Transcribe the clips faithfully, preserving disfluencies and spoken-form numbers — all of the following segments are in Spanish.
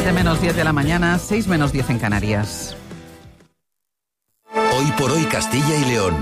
siete menos diez de la mañana, seis menos diez en Canarias. Hoy por hoy Castilla y León.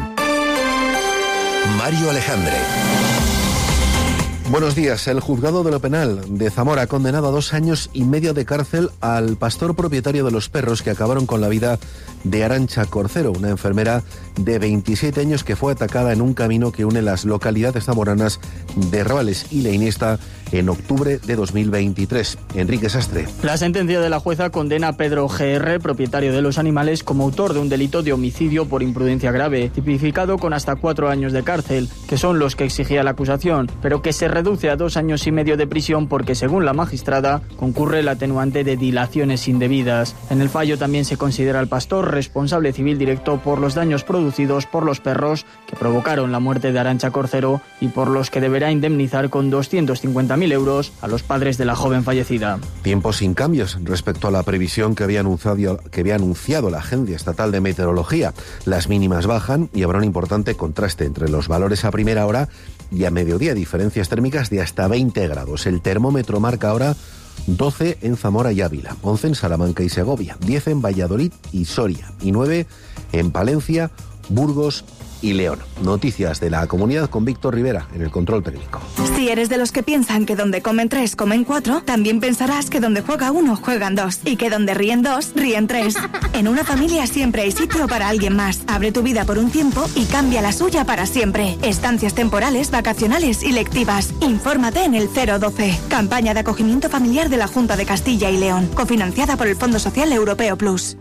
Mario Alejandre. Buenos días. El juzgado de lo penal de Zamora ha condenado a dos años y medio de cárcel al pastor propietario de los perros que acabaron con la vida de Arantxa Corcero, una enfermera de veintisiete años que fue atacada en un camino que une las localidades zamoranas de Rabales y La Iniesta en octubre de dos mil veintitrés. Enrique Sastre. La sentencia de la jueza condena a Pedro G R, propietario de los animales, como autor de un delito de homicidio por imprudencia grave, tipificado con hasta cuatro años de cárcel, que son los que exigía la acusación, pero que se reduce a dos años y medio de prisión porque, según la magistrada, concurre el atenuante de dilaciones indebidas. En el fallo también se considera al pastor responsable civil directo por los daños producidos por los perros que provocaron la muerte de Arantxa Corcero y por los que deberá indemnizar con doscientos cincuenta mil euros a los padres de la joven fallecida. Tiempos sin cambios respecto a la previsión que había anunciado, que había anunciado la Agencia Estatal de Meteorología. Las mínimas bajan y habrá un importante contraste entre los valores a primera hora y a mediodía, diferencias térmicas de hasta veinte grados. El termómetro marca ahora doce en Zamora y Ávila, once en Salamanca y Segovia, diez en Valladolid y Soria y nueve en Palencia, Burgos y León. Noticias de la comunidad con Víctor Rivera en el control técnico. Si eres de los que piensan que donde comen tres, comen cuatro, también pensarás que donde juega uno, juegan dos. Y que donde ríen dos, ríen tres. En una familia siempre hay sitio para alguien más. Abre tu vida por un tiempo y cambia la suya para siempre. Estancias temporales, vacacionales y lectivas. Infórmate en el cero doce. Campaña de acogimiento familiar de la Junta de Castilla y León. Cofinanciada por el Fondo Social Europeo Plus.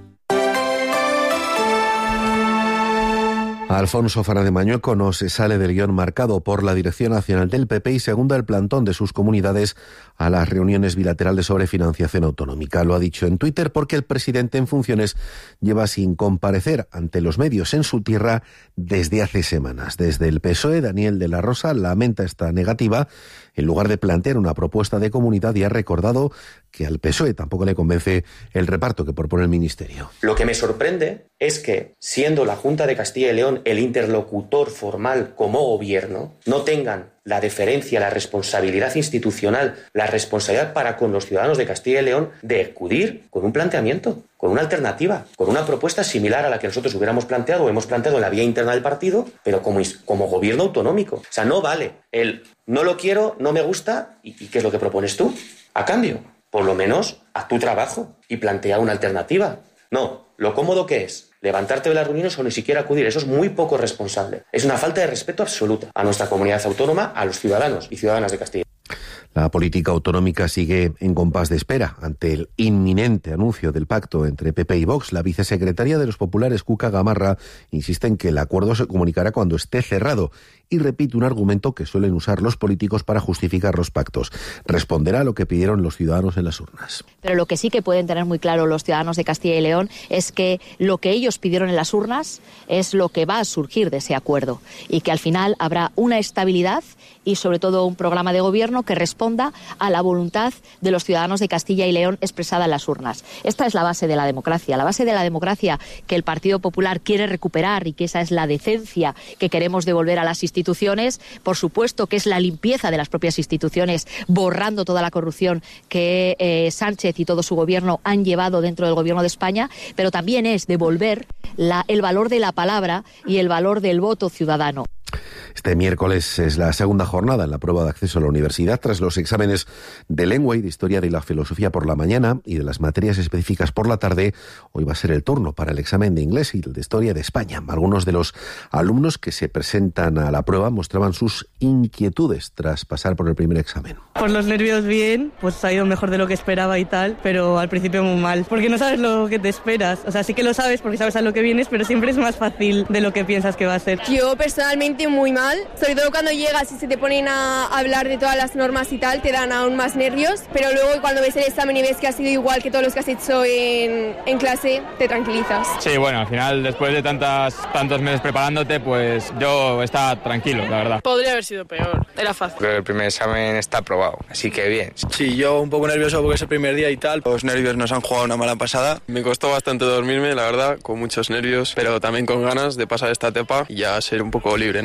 Alfonso Fernández Mañueco no se sale del guión marcado por la Dirección Nacional del P P y segunda el plantón de sus comunidades a las reuniones bilaterales sobre financiación autonómica. Lo ha dicho en Twitter porque el presidente en funciones lleva sin comparecer ante los medios en su tierra desde hace semanas. Desde el P S O E, Daniel de la Rosa lamenta esta negativa en lugar de plantear una propuesta de comunidad y ha recordado que al P S O E tampoco le convence el reparto que propone el Ministerio. Lo que me sorprende es que, siendo la Junta de Castilla y León el interlocutor formal como gobierno, no tengan la deferencia, la responsabilidad institucional, la responsabilidad para con los ciudadanos de Castilla y León de acudir con un planteamiento, con una alternativa, con una propuesta similar a la que nosotros hubiéramos planteado o hemos planteado en la vía interna del partido, pero como, como gobierno autonómico. O sea, no vale el no lo quiero, no me gusta, ¿y, y qué es lo que propones tú? A cambio, por lo menos, haz tu trabajo y plantea una alternativa. No, lo cómodo que es levantarte de las reuniones o ni siquiera acudir, eso es muy poco responsable. Es una falta de respeto absoluta a nuestra comunidad autónoma, a los ciudadanos y ciudadanas de Castilla. La política autonómica sigue en compás de espera ante el inminente anuncio del pacto entre P P y Vox. La vicesecretaria de los populares, Cuca Gamarra, insiste en que el acuerdo se comunicará cuando esté cerrado y repite un argumento que suelen usar los políticos para justificar los pactos. Responderá a lo que pidieron los ciudadanos en las urnas. Pero lo que sí que pueden tener muy claro los ciudadanos de Castilla y León es que lo que ellos pidieron en las urnas es lo que va a surgir de ese acuerdo y que al final habrá una estabilidad y sobre todo un programa de gobierno que responda a la voluntad de los ciudadanos de Castilla y León expresada en las urnas. Esta es la base de la democracia, la base de la democracia que el Partido Popular quiere recuperar y que esa es la decencia que queremos devolver a las instituciones. Por supuesto que es la limpieza de las propias instituciones, borrando toda la corrupción que eh, Sánchez y todo su gobierno han llevado dentro del gobierno de España, pero también es devolver la, el valor de la palabra y el valor del voto ciudadano. Este miércoles es la segunda jornada en la prueba de acceso a la universidad tras los exámenes de lengua y de historia de la filosofía por la mañana y de las materias específicas por la tarde. Hoy va a ser el turno para el examen de inglés y el de historia de España. Algunos de los alumnos que se presentan a la prueba mostraban sus inquietudes tras pasar por el primer examen. Por los nervios bien, pues ha ido mejor de lo que esperaba y tal, pero al principio muy mal, porque no sabes lo que te esperas. O sea, sí que lo sabes porque sabes a lo que vienes, pero siempre es más fácil de lo que piensas que va a ser. Yo personalmente muy mal, sobre todo cuando llegas y se te ponen a hablar de todas las normas y tal, te dan aún más nervios, pero luego cuando ves el examen y ves que ha sido igual que todos los que has hecho en, en clase, te tranquilizas. Sí, bueno, al final después de tantas, tantos meses preparándote, pues yo estaba tranquilo, la verdad. Podría haber sido peor, era fácil. Pero el primer examen está aprobado, así que bien. Sí, yo un poco nervioso porque es el primer día y tal, los nervios nos han jugado una mala pasada. Me costó bastante dormirme, la verdad, con muchos nervios, pero también con ganas de pasar esta etapa y ya ser un poco libre, ¿no? El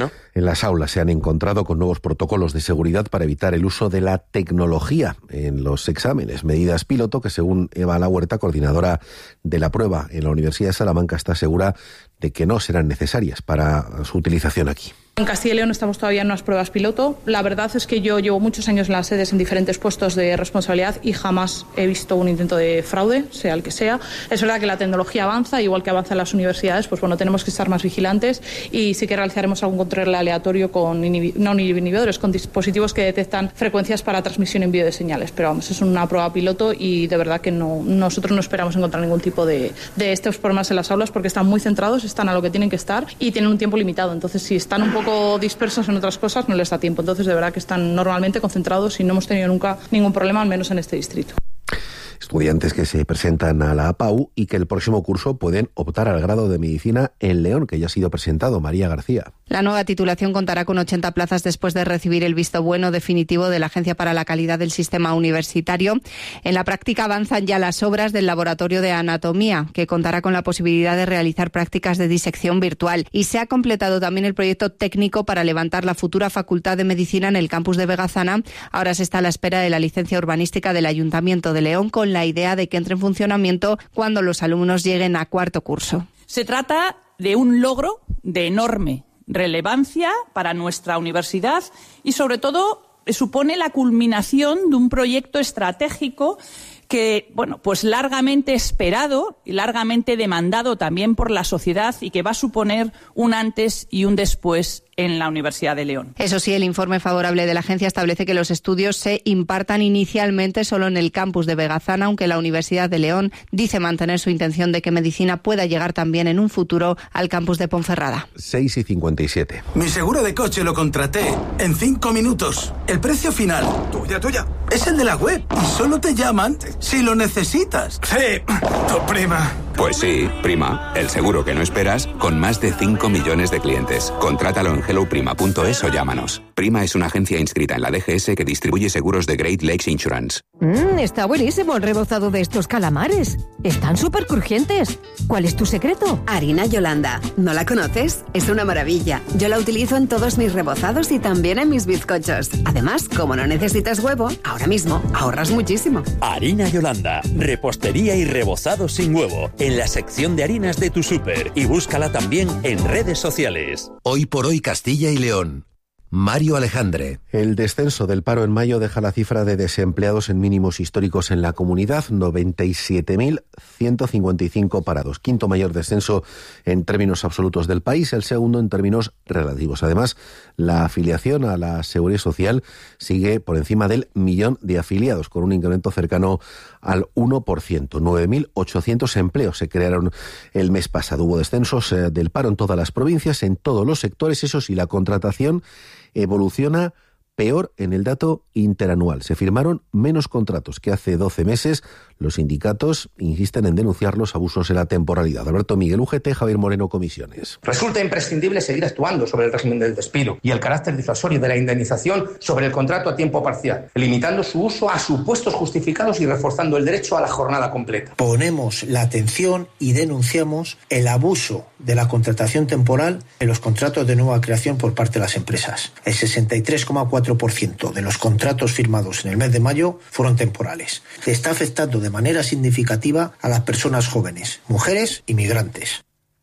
En las aulas se han encontrado con nuevos protocolos de seguridad para evitar el uso de la tecnología en los exámenes, medidas piloto que, según Eva Lahuerta, coordinadora de la prueba en la Universidad de Salamanca, está segura de que no serán necesarias para su utilización aquí. En Castilla y León estamos todavía en unas pruebas piloto. La verdad es que yo llevo muchos años en las sedes en diferentes puestos de responsabilidad y jamás he visto un intento de fraude, sea el que sea. Es verdad que la tecnología avanza, igual que avanza en las universidades, pues bueno, tenemos que estar más vigilantes y sí que realizaremos algún control aleatorio con inhibi- no inhibidores, con dispositivos que detectan frecuencias para transmisión y envío de señales. Pero vamos, es una prueba piloto y de verdad que no, nosotros no esperamos encontrar ningún tipo de, de estos problemas en las aulas porque están muy centrados, están a lo que tienen que estar y tienen un tiempo limitado. Entonces, si están un poco dispersos en otras cosas, no les da tiempo. Entonces, de verdad que están normalmente concentrados y no hemos tenido nunca ningún problema, al menos en este distrito. Estudiantes que se presentan a la A P A U y que el próximo curso pueden optar al grado de Medicina en León, que ya ha sido presentado. María García. La nueva titulación contará con ochenta plazas después de recibir el visto bueno definitivo de la Agencia para la Calidad del Sistema Universitario. En la práctica avanzan ya las obras del Laboratorio de Anatomía, que contará con la posibilidad de realizar prácticas de disección virtual. Y se ha completado también el proyecto técnico para levantar la futura Facultad de Medicina en el campus de Vegazana. Ahora se está a la espera de la licencia urbanística del Ayuntamiento de León, con la idea de que entre en funcionamiento cuando los alumnos lleguen a cuarto curso. Se trata de un logro de enorme relevancia para nuestra universidad y, sobre todo, supone la culminación de un proyecto estratégico que, bueno, pues largamente esperado y largamente demandado también por la sociedad y que va a suponer un antes y un después en la Universidad de León. Eso sí, el informe favorable de la agencia establece que los estudios se impartan inicialmente solo en el campus de Vegazana, aunque la Universidad de León dice mantener su intención de que medicina pueda llegar también en un futuro al campus de Ponferrada. seis y cincuenta y siete. Mi seguro de coche lo contraté en cinco minutos. El precio final, tuya, tuya, es el de la web y solo te llaman si lo necesitas. Sí, tu prima. Pues sí, Prima, el seguro que no esperas con más de cinco millones de clientes. Contrátalo en hello prima punto es o llámanos. Prima es una agencia inscrita en la D G S que distribuye seguros de Great Lakes Insurance. Mmm, está buenísimo el rebozado de estos calamares. Están súper crujientes. ¿Cuál es tu secreto? Harina Yolanda. ¿No la conoces? Es una maravilla. Yo la utilizo en todos mis rebozados y también en mis bizcochos. Además, como no necesitas huevo, ahora mismo ahorras muchísimo. Harina Yolanda. Repostería y rebozado sin huevo. En la sección de harinas de tu súper. Y búscala también en redes sociales. Hoy por hoy Castilla y León. Mario Alejandre. El descenso del paro en mayo deja la cifra de desempleados en mínimos históricos en la comunidad, noventa y siete mil ciento cincuenta y cinco parados. Quinto mayor descenso en términos absolutos del país, el segundo en términos relativos. Además, la afiliación a la Seguridad Social sigue por encima del millón de afiliados, con un incremento cercano al uno por ciento. nueve mil ochocientos empleos se crearon el mes pasado. Hubo descensos eh, del paro en todas las provincias, en todos los sectores. Eso sí, la contratación evoluciona peor en el dato interanual. Se firmaron menos contratos que hace doce meses. Los sindicatos insisten en denunciar los abusos en la temporalidad. Alberto Miguel, U G T, Javier Moreno, Comisiones. Resulta imprescindible seguir actuando sobre el régimen del despido y el carácter disuasorio de la indemnización sobre el contrato a tiempo parcial, limitando su uso a supuestos justificados y reforzando el derecho a la jornada completa. Ponemos la atención y denunciamos el abuso de la contratación temporal en los contratos de nueva creación por parte de las empresas. El sesenta y tres coma cuatro por ciento de los contratos firmados en el mes de mayo fueron temporales. Está afectando de manera significativa a las personas jóvenes, mujeres y migrantes.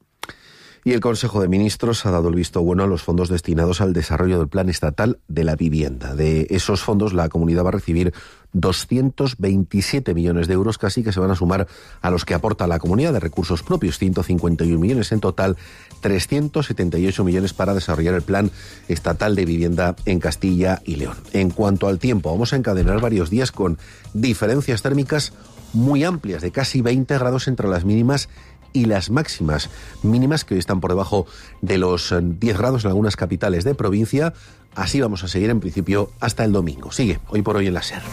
Y el Consejo de Ministros ha dado el visto bueno a los fondos destinados al desarrollo del Plan Estatal de la Vivienda. De esos fondos, la comunidad va a recibir doscientos veintisiete millones de euros, casi, que se van a sumar a los que aporta la comunidad de recursos propios, ciento cincuenta y un millones en total, trescientos setenta y ocho millones para desarrollar el Plan Estatal de Vivienda en Castilla y León. En cuanto al tiempo, vamos a encadenar varios días con diferencias térmicas muy amplias, de casi veinte grados entre las mínimas y las máximas, mínimas que hoy están por debajo de los diez grados en algunas capitales de provincia. Así vamos a seguir en principio hasta el domingo. Sigue Hoy por Hoy en la SER.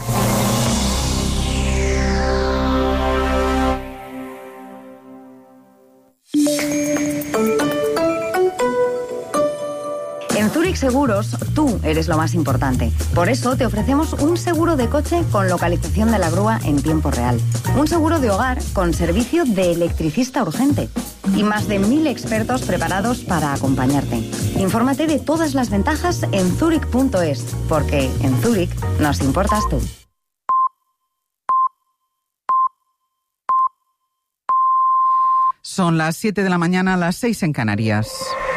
En Zurich Seguros, tú eres lo más importante. Por eso te ofrecemos un seguro de coche con localización de la grúa en tiempo real. Un seguro de hogar con servicio de electricista urgente. y más de mil expertos preparados para acompañarte. Infórmate de todas las ventajas en zurich punto es, porque en Zurich nos importas tú. Son las siete de la mañana, las seis en Canarias.